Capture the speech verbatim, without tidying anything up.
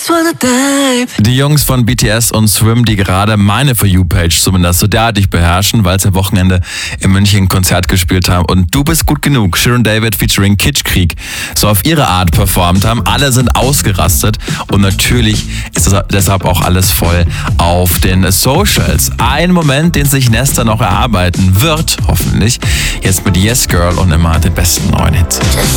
Die Jungs von B T S und Swim, die gerade meine For You-Page zumindest so derartig beherrschen, weil sie am Wochenende in München ein Konzert gespielt haben und Du bist gut genug, Shirin David featuring Kitschkrieg, so auf ihre Art performt haben. Alle sind ausgerastet und natürlich ist das deshalb auch alles voll auf den Socials. Ein Moment, den sich Nesta noch erarbeiten wird, hoffentlich, jetzt mit Yes Girl und immer den besten neuen Hits.